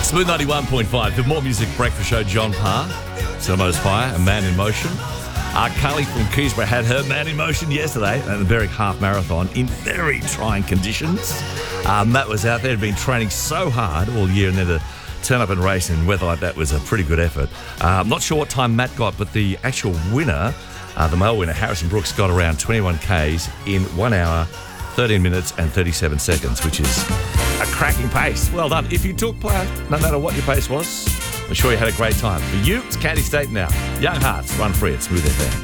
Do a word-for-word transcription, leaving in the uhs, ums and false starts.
Smooth ninety-one point five, the More Music Breakfast Show. John Parr, Cinemo's Fire, A Man in Motion. Uh, Carly from Keysborough had her Man in Motion yesterday at the Berwick Half Marathon in very trying conditions. Uh, Matt was out there, had been training so hard all year, and then to turn up and race in weather like that was a pretty good effort. Uh, I'm not sure what time Matt got, but the actual winner, uh, the male winner, Harrison Brooks, got around twenty-one kays in one hour, thirteen minutes and thirty-seven seconds, which is a cracking pace. Well done. If you took part, no matter what your pace was, I'm sure you had a great time. For you, it's Candy State now. Young Hearts, Run Free at Smooth F M.